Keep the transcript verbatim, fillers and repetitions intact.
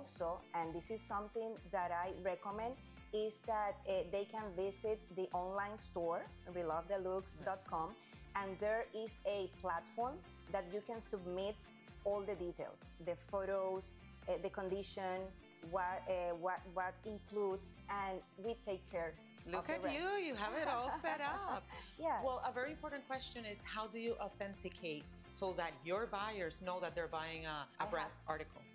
also, and this is something that I recommend, is that uh, they can visit the online store, relove the looks dot com, and there is a platform that you can submit all the details, the photos, uh, the condition, what, uh, what, what includes, and we take care. Look at you, you have it all set up. Yeah. Well, a very important question is, how do you authenticate so that your buyers know that they're buying a, a brand have, article?